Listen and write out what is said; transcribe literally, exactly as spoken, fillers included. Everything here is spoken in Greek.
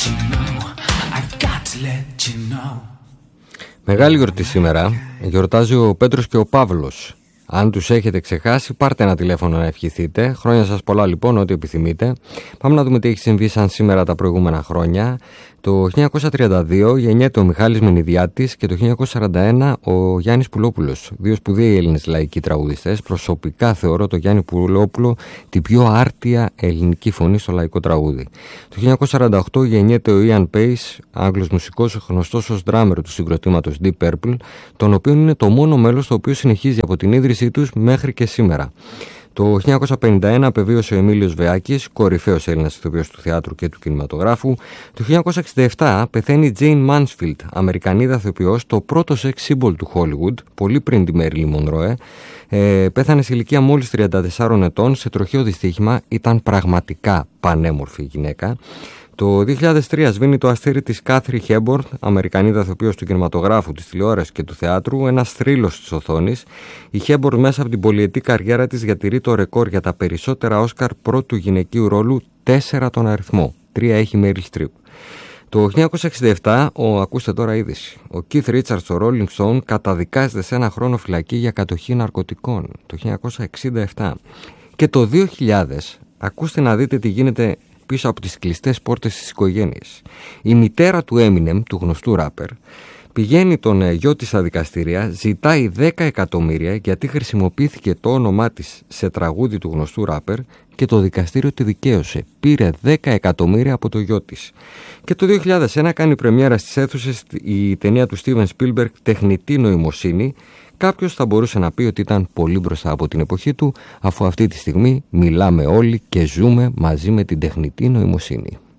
Μεγάλη γιορτή σήμερα. Γιορτάζει ο Πέτρος και ο Παύλος. Αν τους έχετε ξεχάσει, πάρτε ένα τηλέφωνο να ευχηθείτε. Χρόνια σας πολλά λοιπόν, ό,τι επιθυμείτε. Πάμε να δούμε τι έχει συμβεί σαν σήμερα τα προηγούμενα χρόνια. Το χίλια εννιακόσια τριάντα δύο γεννιέται ο Μιχάλης Μενιδιάτης και το χίλια εννιακόσια σαράντα ένα ο Γιάννης Πουλόπουλος. Δύο σπουδαίοι Έλληνες λαϊκοί τραγουδιστές. Προσωπικά θεωρώ το Γιάννη Πουλόπουλο την πιο άρτια ελληνική φωνή στο λαϊκό τραγούδι. Το χίλια εννιακόσια σαράντα οκτώ γεννιέται ο Ιαν Πέις, Άγγλος μουσικός, γνωστός ως ντράμερ του συγκροτήματος Deep Purple, τον οποίο είναι το μόνο μέλος το οποίο συνεχίζει από την ίδρυσή τους μέχρι και σήμερα. Το χίλια εννιακόσια πενήντα ένα απεβίωσε ο Εμίλιος Βεάκης, κορυφαίος Έλληνας ηθοποιός του θεάτρου και του κινηματογράφου. Το χίλια εννιακόσια εξήντα επτά πεθαίνει η Τζέιν Μάνσφιλντ, Αμερικανίδα ηθοποιός, το πρώτο σεξ σύμπολ του Χόλιγουντ, πολύ πριν τη Μέριλιν Μονρόε. Ε, πέθανε σε ηλικία μόλις τριάντα τεσσάρων ετών σε τροχαίο δυστύχημα. Ήταν πραγματικά πανέμορφη η γυναίκα. Το δύο χιλιάδες τρία σβήνει το αστέρι της Κάθρι Χέμπορν, Αμερικανίδα ηθοποιός του κινηματογράφου, της τηλεόρασης και του θεάτρου, ένας θρύλος της οθόνης. Η Χέμπορν μέσα από την πολυετή καριέρα της διατηρεί το ρεκόρ για τα περισσότερα Όσκαρ πρώτου γυναικείου ρόλου, τέσσερα τον αριθμό. Τρία έχει η Μέριλ Στριπ. Το χίλια εννιακόσια εξήντα επτά, ο, ακούστε τώρα είδηση, ο Keith Richards στο Rolling Stone καταδικάζεται σε ένα χρόνο φυλακή για κατοχή ναρκωτικών. Το χίλια εννιακόσια εξήντα επτά. Και το δύο χιλιάδες, ακούστε να δείτε τι γίνεται πίσω από τις κλειστές πόρτες της οικογένειας. Η μητέρα του Eminem, του γνωστού ράπερ, πηγαίνει τον γιο της στα δικαστήρια, ζητάει δέκα εκατομμύρια γιατί χρησιμοποιήθηκε το όνομά της σε τραγούδι του γνωστού ράπερ και το δικαστήριο τη δικαίωσε. Πήρε δέκα εκατομμύρια από το γιο της. Και το δύο χιλιάδες ένα κάνει πρεμιέρα στις αίθουσες η ταινία του Steven Spielberg «Τεχνητή νοημοσύνη». Κάποιος θα μπορούσε να πει ότι ήταν πολύ μπροστά από την εποχή του, αφού αυτή τη στιγμή μιλάμε όλοι και ζούμε μαζί με την τεχνητή νοημοσύνη.